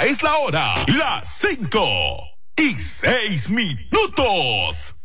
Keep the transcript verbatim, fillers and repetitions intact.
es la hora, las cinco y seis minutos.